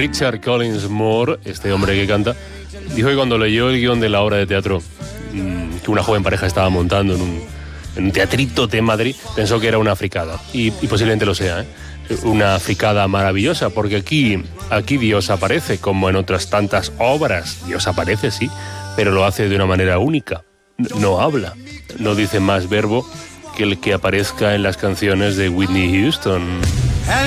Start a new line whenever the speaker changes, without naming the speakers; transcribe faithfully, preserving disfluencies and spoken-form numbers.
Richard Collins Moore, este hombre que canta, dijo que cuando leyó el guión de la obra de teatro mmm, que una joven pareja estaba montando en un, en un teatrito de Madrid, pensó que era una fricada. Y, y posiblemente lo sea, ¿eh? Una fricada maravillosa, porque aquí, aquí Dios aparece, como en otras tantas obras. Dios aparece, sí, pero lo hace de una manera única. No habla, no dice más verbo que el que aparezca en las canciones de Whitney Houston.